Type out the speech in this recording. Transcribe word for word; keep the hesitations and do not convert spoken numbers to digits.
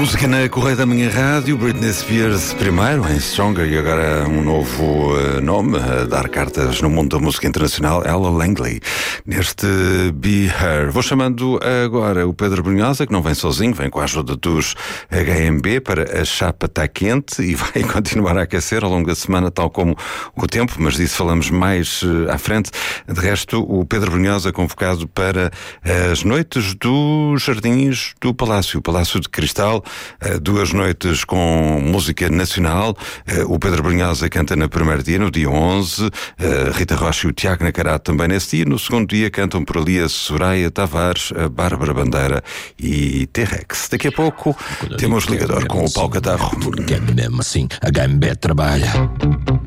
Música na Correia da Manhã Rádio, Britney Spears primeiro em Stronger e agora um novo uh, nome a dar cartas no mundo da música internacional, Ella Langley, neste Be Her. Vou chamando agora o Pedro Brunhosa, que não vem sozinho, vem com a ajuda dos H M B para a chapa está quente e vai continuar a aquecer ao longo da semana, tal como o tempo, mas disso falamos mais uh, à frente. De resto, o Pedro Brunhosa convocado para as noites dos Jardins do Palácio, o Palácio de Cristal. Uh, duas noites com música nacional. Uh, o Pedro Brunhosa canta no primeiro dia, no dia onze. Uh, Rita Rocha e o Tiago Nacarato também nesse dia. No segundo dia cantam por ali a Soraya Tavares, a Bárbara Bandeira e T-Rex. Daqui a pouco temos ligador com o Paulo Catarro. Porque é mesmo assim, a H M B trabalha.